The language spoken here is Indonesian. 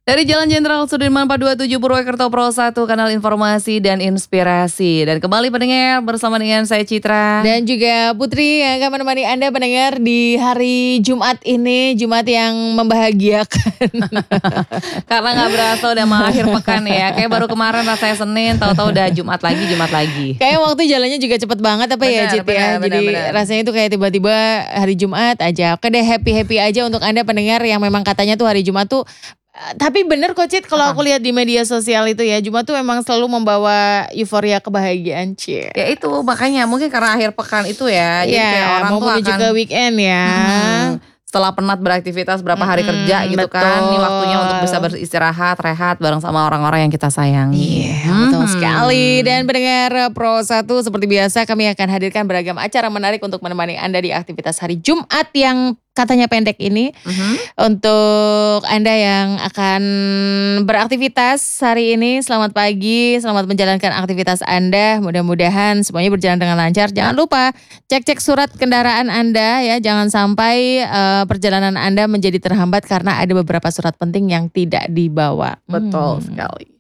Dari Jalan Jenderal Sudirman 427 Purwokerto Pro 1, kanal informasi dan inspirasi. Dan kembali pendengar bersama dengan saya Citra. Dan juga Putri yang akan menemani Anda pendengar di hari Jumat ini. Jumat yang membahagiakan. Karena gak berasa udah mau akhir pekan ya. Kayak baru kemarin rasanya Senin, tahu-tahu udah Jumat lagi. Kayak waktu jalannya juga cepet banget ya Cit ya. Jadi rasanya itu kayak tiba-tiba hari Jumat aja. Oke deh, happy aja untuk Anda pendengar yang memang katanya tuh hari Jumat tuh. Tapi bener kok Cit, kalau aku lihat di media sosial itu ya, Jumat tuh memang selalu membawa euforia kebahagiaan Cit. Ya itu makanya mungkin karena akhir pekan itu ya. Jadi kayak orang mau tuh menuju akan ke weekend ya. Setelah penat beraktivitas berapa hari kerja gitu betul. kan. Ini waktunya untuk bisa beristirahat, rehat bareng sama orang-orang yang kita sayangi. Iya, betul sekali. Dan pendengar Pro 1, seperti biasa kami akan hadirkan beragam acara menarik untuk menemani Anda di aktivitas hari Jumat yang katanya pendek ini. Untuk Anda yang akan beraktivitas hari ini, selamat pagi, selamat menjalankan aktivitas Anda. Mudah-mudahan semuanya berjalan dengan lancar. Jangan lupa cek-cek surat kendaraan Anda ya, jangan sampai perjalanan Anda menjadi terhambat karena ada beberapa surat penting yang tidak dibawa. Betul sekali.